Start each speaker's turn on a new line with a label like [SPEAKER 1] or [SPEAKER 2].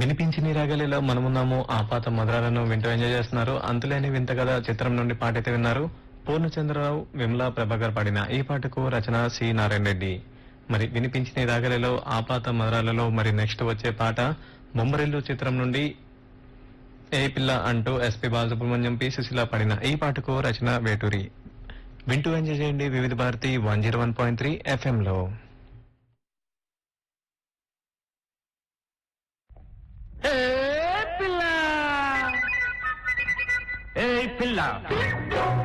[SPEAKER 1] వినిపించిన రాగలిలో మనమున్నాము ఆపాత మధురాలను వింటూ ఎంజాయ్ చేస్తున్నారు. అంతులేని వింత కథ చిత్రం నుండి పాట అయితే విన్నారు. పూర్ణచంద్రరావు, విమలా ప్రభాకర్ పాడిన ఈ పాటకు రచన సి నారాయణ రెడ్డి. మరి వినిపించిన రాగలిలో ఆపాత మధురాలలో మరి నెక్స్ట్ వచ్చే పాట బొమ్మరిల్లు చిత్రం నుండి ఏ పిల్ల అంటూ ఎస్పి బాలసుబ్రహ్మణ్యం, పి సుశీల పాడిన ఈ పాటకు రచన వేటూరి. వింటూ ఎంజాయ్ చేయండి వివిధ భారతి 101.3 FM లో.
[SPEAKER 2] ఏ పిల్ల ఏ పిల్ల